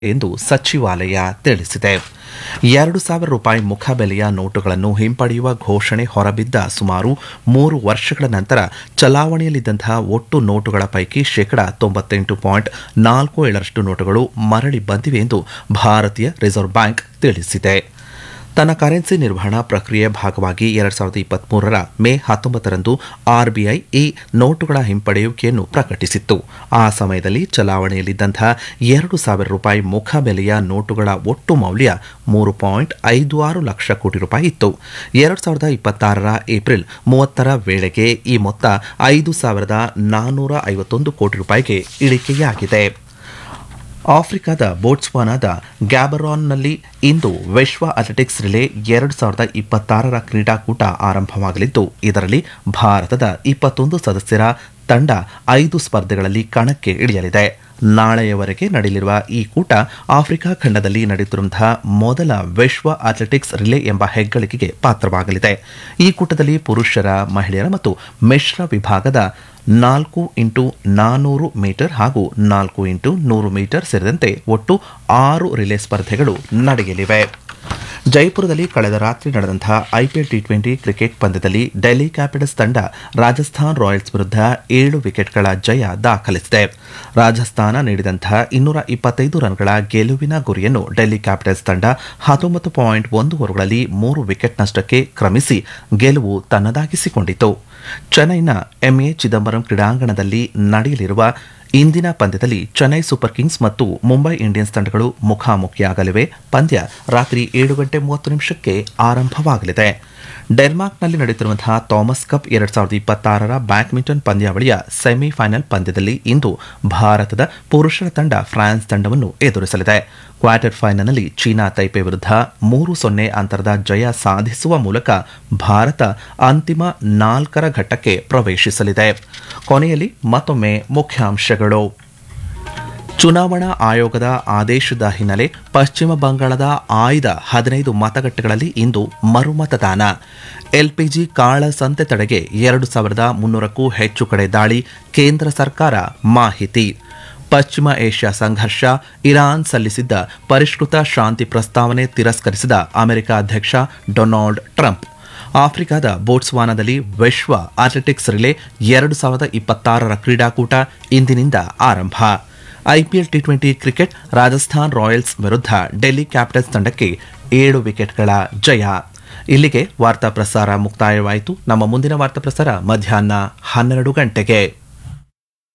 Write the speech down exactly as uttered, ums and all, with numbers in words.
ಎಂದು ಸಚಿವಾಲಯ ತಿಳಿಸಿದೆ. ಎರಡು ಸಾವಿರ ರೂಪಾಯಿ ಮುಖಬೆಲೆಯ ನೋಟುಗಳನ್ನು ಹಿಂಪಡೆಯುವ ಘೋಷಣೆ ಹೊರಬಿದ್ದ ಸುಮಾರು ಮೂರು ವರ್ಷಗಳ ನಂತರ ಚಲಾವಣೆಯಲ್ಲಿದ್ದಂತಹ ಒಟ್ಟು ನೋಟುಗಳ ಪೈಕಿ ಶೇಕಡಾ ತೊಂಬತ್ತೆಂಟು ಪಾಯಿಂಟ್ ನಾಲ್ಕು ಏಳರಷ್ಟು ನೋಟುಗಳು ಮರಳಿ ಬಂದಿವೆ ಎಂದು ಭಾರತೀಯ ರಿಸರ್ವ್ ಬ್ಯಾಂಕ್ ತಿಳಿಸಿದೆ. ತನ್ನ ಕರೆನ್ಸಿ ನಿರ್ವಹಣಾ ಪ್ರಕ್ರಿಯೆ ಭಾಗವಾಗಿ ಎರಡ್ ಸಾವಿರದ ಇಪ್ಪತ್ಮೂರರ ಮೇ ಹತ್ತೊಂಬತ್ತರಂದು ಆರ್ಬಿಐ ಈ ನೋಟುಗಳ ಹಿಂಪಡೆಯುವಿಕೆಯನ್ನು ಪ್ರಕಟಿಸಿತ್ತು. ಆ ಸಮಯದಲ್ಲಿ ಚಲಾವಣೆಯಲ್ಲಿದ್ದಂತಹ ಎರಡು ಸಾವಿರ ರೂಪಾಯಿ ಮುಖಬೆಲೆಯ ನೋಟುಗಳ ಒಟ್ಟು ಮೌಲ್ಯ ಮೂರು ಪಾಯಿಂಟ್ ಐದು ಆರು ಲಕ್ಷ ಕೋಟಿ ರೂಪಾಯಿ ಇತ್ತು. ಎರಡ್ ಸಾವಿರದ ಇಪ್ಪತ್ತಾರರ ಏಪ್ರಿಲ್ ಮೂವತ್ತರ ವೇಳೆಗೆ ಈ ಮೊತ್ತ ಐದು ಸಾವಿರದ ನಾನ್ನೂರ ಐವತ್ತೊಂದು ಕೋಟಿ ರೂಪಾಯಿಗೆ ಇಳಿಕೆಯಾಗಿದೆ. ಆಫ್ರಿಕಾದ ಬೋಟ್ಸ್ವಾನಾದ ಗ್ಯಾಬರಾನ್ನಲ್ಲಿ ಇಂದು ವಿಶ್ವ ಅಥ್ಲೆಟಿಕ್ಸ್ ರಿಲೇ ಎರಡು ಸಾವಿರದ ಇಪ್ಪತ್ತಾರರ ಕ್ರೀಡಾಕೂಟ ಆರಂಭವಾಗಲಿದ್ದು, ಇದರಲ್ಲಿ ಭಾರತದ ಇಪ್ಪತ್ತೊಂದು ಸದಸ್ಯರ ತಂಡ ಐದು ಸ್ಪರ್ಧೆಗಳಲ್ಲಿ ಕಣಕ್ಕೆ ಇಳಿಯಲಿದೆ. ನಾಳೆಯವರೆಗೆ ನಡೆಯಲಿರುವ ಈ ಕೂಟ ಆಫ್ರಿಕಾ ಖಂಡದಲ್ಲಿ ನಡೆಯುತ್ತಿರುವಂತಹ ಮೊದಲ ವಿಶ್ವ ಅಥ್ಲೆಟಿಕ್ಸ್ ರಿಲೇ ಎಂಬ ಹೆಗ್ಗಳಿಕೆಗೆ ಪಾತ್ರವಾಗಲಿದೆ. ಈ ಕೂಟದಲ್ಲಿ ಪುರುಷರ, ಮಹಿಳೆಯರ ಮತ್ತು ಮಿಶ್ರ ವಿಭಾಗದ ನಾಲ್ಕು ಇಂಟು ನಾನೂರು ಮೀಟರ್ ಹಾಗೂ ನಾಲ್ಕು ಇಂಟು ನೂರು ಮೀಟರ್ ಸೇರಿದಂತೆ ಒಟ್ಟು ಆರು ರಿಲೇ ಸ್ಪರ್ಧೆಗಳು ನಡೆಯಲಿವೆ. ಜೈಪುರದಲ್ಲಿ ಕಳೆದ ರಾತ್ರಿ ನಡೆದಂತಹ ಐಪಿಎಲ್ ಟಿ ಟ್ವೆಂಟಿ ಕ್ರಿಕೆಟ್ ಪಂದ್ಯದಲ್ಲಿ ಡೆಲ್ಲಿ ಕ್ಯಾಪಿಟಲ್ಸ್ ತಂಡ ರಾಜಸ್ಥಾನ್ ರಾಯಲ್ಸ್ ವಿರುದ್ಧ ಏಳು ವಿಕೆಟ್ಗಳ ಜಯ ದಾಖಲಿಸಿದೆ. ರಾಜಸ್ಥಾನ ನೀಡಿದಂತಹ ಇನ್ನೂರ ಇಪ್ಪತ್ತೈದು ರನ್ಗಳ ಗೆಲುವಿನ ಗುರಿಯನ್ನು ಡೆಲ್ಲಿ ಕ್ಯಾಪಿಟಲ್ಸ್ ತಂಡ ಹತ್ತೊಂಬತ್ತು ಪಾಯಿಂಟ್ ಒಂದು ಓವರ್ಗಳಲ್ಲಿ ಮೂರು ವಿಕೆಟ್ ನಷ್ಟಕ್ಕೆ ಕ್ರಮಿಸಿ ಗೆಲುವು ತನ್ನದಾಗಿಸಿಕೊಂಡಿತು. ಚೆನ್ನೈನ ಎಂಎ ಚಿದಂಬರಂ ಕ್ರೀಡಾಂಗಣದಲ್ಲಿ ನಡೆಯಲಿರುವ ಇಂದಿನ ಪಂದ್ಯದಲ್ಲಿ ಚೆನ್ನೈ ಸೂಪರ್ ಕಿಂಗ್ಸ್ ಮತ್ತು ಮುಂಬೈ ಇಂಡಿಯನ್ಸ್ ತಂಡಗಳು ಮುಖಾಮುಖಿಯಾಗಲಿವೆ. ಪಂದ್ಯ ರಾತ್ರಿ ಏಳು ಗಂಟೆ ಮೂವತ್ತು ನಿಮಿಷಕ್ಕೆ ಆರಂಭವಾಗಲಿದೆ. ಡೆನ್ಮಾರ್ಕ್ನಲ್ಲಿ ನಡೆಯುತ್ತಿರುವಂತಹ ಥಾಮಸ್ ಕಪ್ ಎರಡ್ ಸಾವಿರದ ಇಪ್ಪತ್ತಾರರ ಬ್ಯಾಡ್ಮಿಂಟನ್ ಪಂದ್ಯಾವಳಿಯ ಸೆಮಿಫೈನಲ್ ಪಂದ್ಯದಲ್ಲಿ ಇಂದು ಭಾರತದ ಪುರುಷರ ತಂಡ ಫ್ರಾನ್ಸ್ ತಂಡವನ್ನು ಎದುರಿಸಲಿದೆ. ಕ್ವಾರ್ಟರ್ ಫೈನಲ್ನಲ್ಲಿ ಚೀನಾ ತೈಪೆ ವಿರುದ್ಧ ಮೂರು ಸೊನ್ನೆ ಅಂತರದ ಜಯ ಸಾಧಿಸುವ ಮೂಲಕ ಭಾರತ ಅಂತಿಮ ನಾಲ್ಕರ ಘಟ್ಟಕ್ಕೆ ಪ್ರವೇಶಿಸಲಿದೆ. ಕೊನೆಯಲ್ಲಿ ಮತ್ತೊಮ್ಮೆ ಮುಖ್ಯಾಂಶಗಳು. ಚುನಾವಣಾ ಆಯೋಗದ ಆದೇಶದ ಹಿನ್ನೆಲೆ ಪಶ್ಚಿಮ ಬಂಗಾಳದ ಆಯ್ದ ಹದಿನೈದು ಮತಗಟ್ಟೆಗಳಲ್ಲಿ ಇಂದು ಮರುಮತದಾನ. ಎಲ್ಪಿಜಿ ಕಾಳಸಂತೆ ತಡೆಗೆ ಎರಡು ಸಾವಿರದ ಮುನ್ನೂರಕ್ಕೂ ಹೆಚ್ಚು ಕಡೆ ದಾಳಿ, ಕೇಂದ್ರ ಸರ್ಕಾರ ಮಾಹಿತಿ. ಪಶ್ಚಿಮ ಏಷ್ಯಾ ಸಂಘರ್ಷ, ಇರಾನ್ ಸಲ್ಲಿಸಿದ್ದ ಪರಿಷ್ಕೃತ ಶಾಂತಿ ಪ್ರಸ್ತಾವನೆ ತಿರಸ್ಕರಿಸಿದ ಅಮೆರಿಕ ಅಧ್ಯಕ್ಷ ಡೊನಾಲ್ಡ್ ಟ್ರಂಪ್. ಆಫ್ರಿಕಾದ ಬೋಟ್ಸ್ವಾನಾದಲ್ಲಿ ವಿಶ್ವ ಅಥ್ಲೆಟಿಕ್ಸ್ ರಿಲೇ ಎರಡು ಸಾವಿರದ ಇಪ್ಪತ್ತಾರರ ಕ್ರೀಡಾಕೂಟ ಇಂದಿನಿಂದ ಆರಂಭ. IPL T twenty cricket, Rajasthan Royals ವಿರುದ್ಧ ಡೆಲ್ಲಿ ಕ್ಯಾಪಿಟಲ್ಸ್ ತಂಡಕ್ಕೆ ಏಳು ವಿಕೆಟ್ಗಳ ಜಯ. ಇಲ್ಲಿಗೆ ವಾರ್ತಾ ಪ್ರಸಾರ ಮುಕ್ತಾಯವಾಯಿತು. ನಮ್ಮ ಮುಂದಿನ ವಾರ್ತಾ ಪ್ರಸಾರ ಮಧ್ಯಾಹ್ನ ಹನ್ನೆರಡು ಗಂಟೆಗೆ.